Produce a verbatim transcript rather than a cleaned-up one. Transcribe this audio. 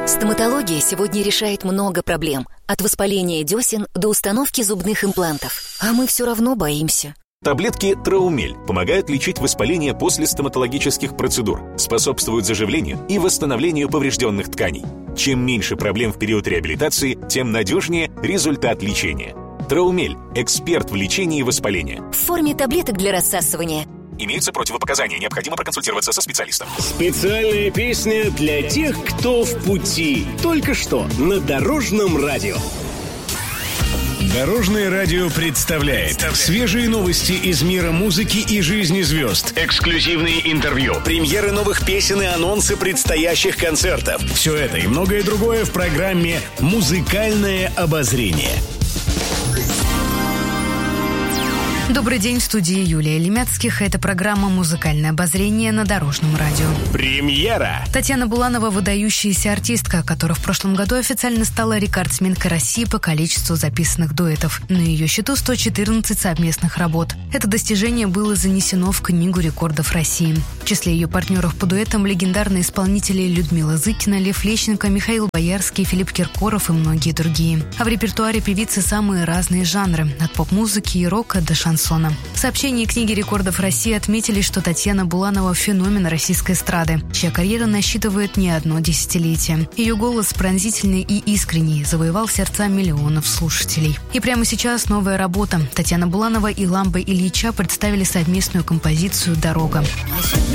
Стоматология сегодня решает много проблем. От воспаления десен до установки зубных имплантов. А мы все равно боимся. Таблетки Траумель помогают лечить воспаление после стоматологических процедур, способствуют заживлению и восстановлению поврежденных тканей. Чем меньше проблем в период реабилитации, тем надежнее результат лечения. Траумель – эксперт в лечении воспаления. В форме таблеток для рассасывания. Имеются противопоказания, необходимо проконсультироваться со специалистом. Специальная песня для тех, кто в пути. Только что на Дорожном радио. Дорожное радио представляет свежие новости из мира музыки и жизни звезд, эксклюзивные интервью, премьеры новых песен и анонсы предстоящих концертов. Все это и многое другое в программе «Музыкальное обозрение». Добрый день, в студии Юлия Лемяцких. Это программа «Музыкальное обозрение» на Дорожном радио. Премьера! Татьяна Буланова – выдающаяся артистка, которая в прошлом году официально стала рекордсменкой России по количеству записанных дуэтов. На ее счету сто четырнадцать совместных работ. Это достижение было занесено в Книгу рекордов России. В числе ее партнеров по дуэтам легендарные исполнители Людмила Зыкина, Лев Лещенко, Михаил Боярский, Филипп Киркоров и многие другие. А в репертуаре певицы самые разные жанры – от поп-музыки и рока до шансона. В сообщении Книги рекордов России отметили, что Татьяна Буланова – феномен российской эстрады, чья карьера насчитывает не одно десятилетие. Ее голос пронзительный и искренний, завоевал сердца миллионов слушателей. И прямо сейчас новая работа. Татьяна Буланова и Ламба Ильича представили совместную композицию «Дорога».